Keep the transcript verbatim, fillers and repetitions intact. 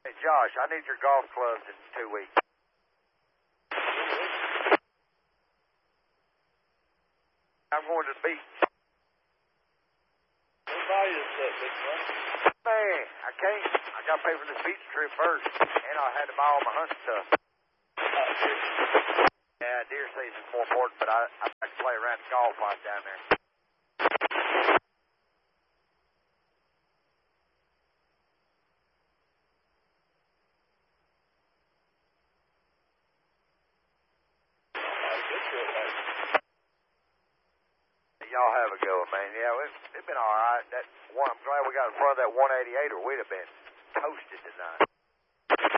Hey, Josh, I need your golf clubs in two weeks. I'm going to the beach. We'll buy you stuff, big man. Man, I can't. I got to pay for this beach trip first, and I had to buy all my hunt stuff. Uh, Yeah, deer season's more important, but I I like to play around the golf while I'm down there. uh, good trip, man. Y'all have a go, man. Yeah, it's, it's been all right. That one, I'm glad we got in front of that one eighty-eight, or we'd have been toasted tonight.